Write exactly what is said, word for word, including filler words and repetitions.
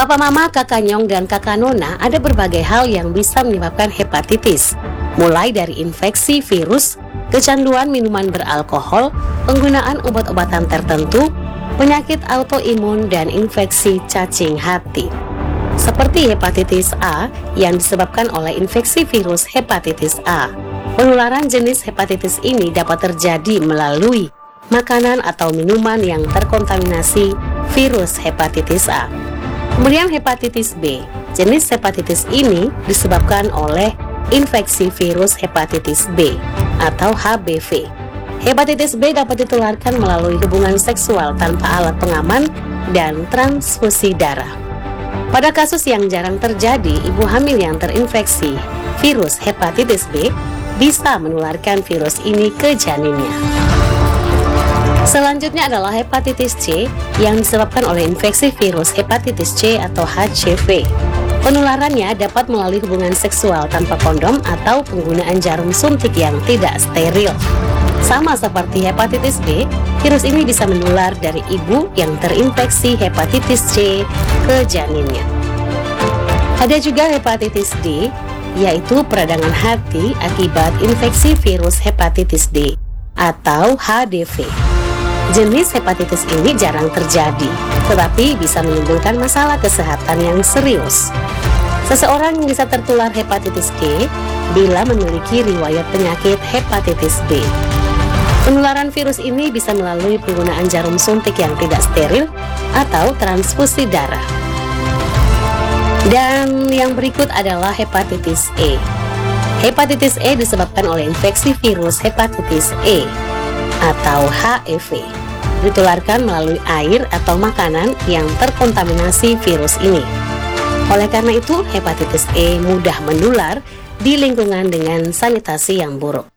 Papa mama, kakak nyong, dan kakak nona, ada berbagai hal yang bisa menyebabkan hepatitis, mulai dari infeksi virus, kecanduan minuman beralkohol, penggunaan obat-obatan tertentu, penyakit autoimun, dan infeksi cacing hati. Seperti hepatitis A yang disebabkan oleh infeksi virus hepatitis A. Penularan jenis hepatitis ini dapat terjadi melalui makanan atau minuman yang terkontaminasi virus hepatitis A. Kemudian hepatitis B. Jenis hepatitis ini disebabkan oleh infeksi virus hepatitis B atau H B V. Hepatitis B dapat ditularkan melalui hubungan seksual tanpa alat pengaman dan transfusi darah. Pada kasus yang jarang terjadi, ibu hamil yang terinfeksi virus hepatitis B bisa menularkan virus ini ke janinnya. Selanjutnya adalah hepatitis C yang disebabkan oleh infeksi virus hepatitis C atau H C V. Penularannya dapat melalui hubungan seksual tanpa kondom atau penggunaan jarum suntik yang tidak steril. Sama seperti hepatitis B, virus ini bisa menular dari ibu yang terinfeksi hepatitis C ke janinnya. Ada juga hepatitis D, yaitu peradangan hati akibat infeksi virus hepatitis D atau H D V. Jenis hepatitis ini jarang terjadi, tetapi bisa menimbulkan masalah kesehatan yang serius. Seseorang bisa tertular hepatitis D bila memiliki riwayat penyakit hepatitis B. Penularan virus ini bisa melalui penggunaan jarum suntik yang tidak steril atau transfusi darah. Dan yang berikut adalah hepatitis E. Hepatitis E disebabkan oleh infeksi virus hepatitis E atau H E V, ditularkan melalui air atau makanan yang terkontaminasi virus ini. Oleh karena itu, hepatitis E mudah menular di lingkungan dengan sanitasi yang buruk.